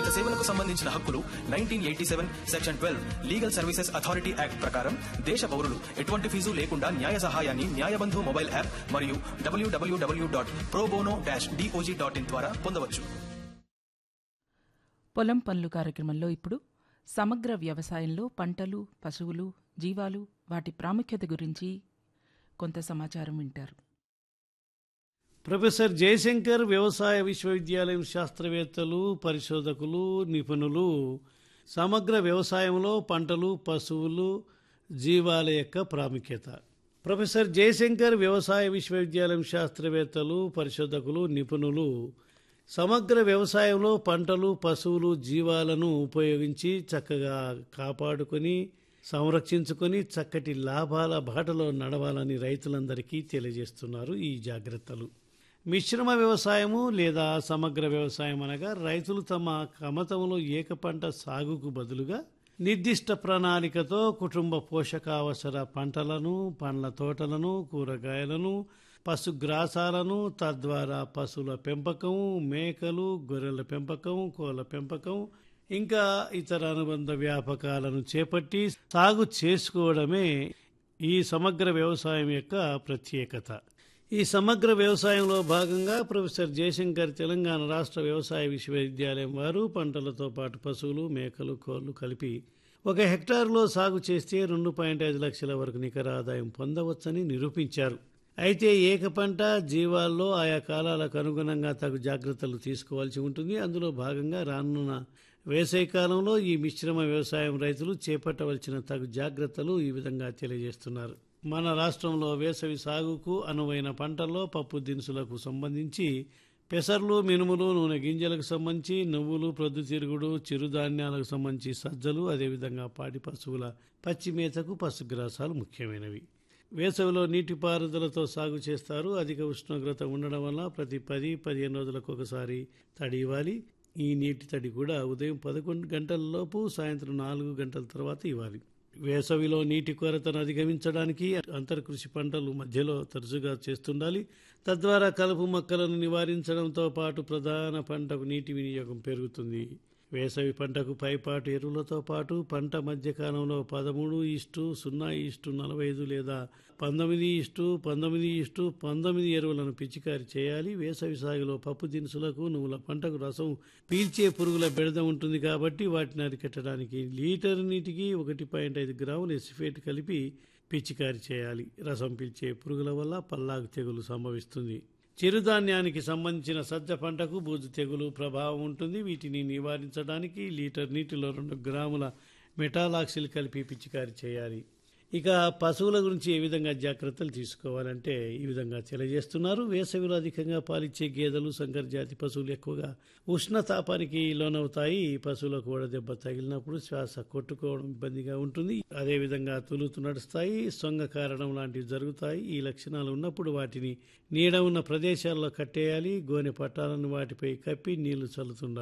వ్యక్తిగత సేవలకు సంబంధించిన హక్కులు 1987 section 12 legal services authority act ప్రకారం దేశ పౌరులు ఎటువంటి ఫీజు లేకుండా న్యాయ సహాయాన్ని న్యాయబంధు మొబైల్ యాప్ మరియు www.probono-dog.in ద్వారా పొందవచ్చు. పొలం పనులు కార్యక్రమంలో ఇప్పుడు సమగ్ర వ్యవసాయంలో పంటలు, పశువులు, జీవాలు, వాటి ప్రాముఖ్యత గురించి కొంత సమాచారం వింటారు. ప్రొఫెసర్ జయశంకర్ వ్యవసాయ విశ్వవిద్యాలయం శాస్త్రవేత్తలు, పరిశోధకులు, నిపుణులు సమగ్ర వ్యవసాయంలో పంటలు, పశువులు, జీవాల యొక్క ప్రాముఖ్యత. ప్రొఫెసర్ జయశంకర్ వ్యవసాయ విశ్వవిద్యాలయం శాస్త్రవేత్తలు, పరిశోధకులు, నిపుణులు సమగ్ర వ్యవసాయంలో పంటలు, పశువులు, జీవాలను ఉపయోగించి చక్కగా కాపాడుకొని సంరక్షించుకొని చక్కటి లాభాల బాటలో నడవాలని రైతులందరికీ తెలియజేస్తున్నారు ఈ జాగ్రత్తలు. మిశ్రమ వ్యవసాయము లేదా సమగ్ర వ్యవసాయం అనగా రైతులు తమ కమతంలో ఏకపంట సాగుకు బదులుగా నిర్దిష్ట ప్రణాళికతో కుటుంబ పోషకావసర పంటలను, పండ్ల తోటలను, కూరగాయలను, పశుగ్రాసాలను, తద్వారా పశువుల పెంపకం, మేకలు, గొర్రెల పెంపకం, కోళ్ల పెంపకం ఇంకా ఇతర అనుబంధ వ్యాపకాలను చేపట్టి సాగు చేసుకోవడమే ఈ సమగ్ర వ్యవసాయం యొక్క ప్రత్యేకత. ఈ సమగ్ర వ్యవసాయంలో భాగంగా ప్రొఫెసర్ జయశంకర్ తెలంగాణ రాష్ట్ర వ్యవసాయ విశ్వవిద్యాలయం వారు పంటలతో పాటు పశువులు, మేకలు, కోళ్లు కలిపి 1 హెక్టారులో సాగు చేస్తే 2.5 లక్షల వరకు నికర ఆదాయం పొందవచ్చని నిరూపించారు. అయితే ఏకపంట జీవాల్లో ఆయా కాలాలకు అనుగుణంగా తగు జాగ్రత్తలు తీసుకోవాల్సి ఉంటుంది. అందులో భాగంగా రానున్న వేసవి కాలంలో ఈ మిశ్రమ వ్యవసాయం రైతులు చేపట్టవలసిన తగు జాగ్రత్తలు ఈ విధంగా తెలియజేస్తున్నారు. మన రాష్ట్రంలో వేసవి సాగుకు అనువైన పంటల్లో పప్పు దినుసులకు సంబంధించి పెసర్లు, మినుములు, నూనె గింజలకు సంబంధించి నువ్వులు, ప్రొద్దుతిరుగుడు, చిరుధాన్యాలకు సంబంధించి సజ్జలు, అదేవిధంగా పాడి పశువుల పచ్చి మేతకు పశుగ్రాసాలు ముఖ్యమైనవి. వేసవిలో నీటిపారుదలతో సాగు చేస్తారు. అధిక ఉష్ణోగ్రత ఉండడం వల్ల ప్రతి 10-15 రోజులకు ఒకసారి తడి ఇవ్వాలి. ఈ నీటి తడి కూడా ఉదయం 11 గంటల లోపు, సాయంత్రం 4 గంటల తర్వాత ఇవ్వాలి. వేసవిలో నీటి కొరతను అధిగమించడానికి అంతర్కృషి పంటలు మధ్యలో తరచుగా చేస్తుండాలి. తద్వారా కలుపు మొక్కలను నివారించడంతో పాటు ప్రధాన పంటకు నీటి వినియోగం పెరుగుతుంది. వేసవి పంటకు పైపాటు ఎరువులతో పాటు పంట మధ్యకాలంలో 13:0:45 లేదా 19:19:19 ఎరువులను పిచికారి చేయాలి. వేసవి సాగులో పప్పు దినుసులకు, నువ్వుల పంటకు రసం పీల్చే పురుగుల బెడద ఉంటుంది కాబట్టి వాటిని అరికట్టడానికి లీటర్ నీటికి 1.5 గ్రాముల ఎసిఫేట్ కలిపి పిచికారి చేయాలి. రసం పీల్చే పురుగుల వల్ల పల్లాకు తెగులు సంభవిస్తుంది. చిరుధాన్యానికి సంబంధించిన సజ్జ పంటకు బూజు తెగులు ప్రభావం ఉంటుంది. వీటిని నివారించడానికి లీటర్ నీటిలో 2 గ్రాముల మెటాలాక్సిల్ కలిపి పిచికారి చేయాలి. ఇక పశువుల గురించి ఏ విధంగా జాగ్రత్తలు తీసుకోవాలంటే ఈ విధంగా తెలియజేస్తున్నారు. వేసవిలో అధికంగా పాలిచ్చే గేదెలు, సంకర జాతి పశువులు ఎక్కువగా ఉష్ణతాపానికి లోనవుతాయి. పశువులకు వడదెబ్బ తగిలినప్పుడు శ్వాస కొట్టుకోవడం ఇబ్బందిగా ఉంటుంది. అదేవిధంగా తులుతు నడుస్తాయి, సొంగ కారణం లాంటివి జరుగుతాయి. ఈ లక్షణాలు ఉన్నప్పుడు వాటిని నీడ ఉన్న ప్రదేశాల్లో కట్టేయాలి. గోనె పట్టాలను వాటిపై కప్పి నీళ్లు చల్లుతుండాలి.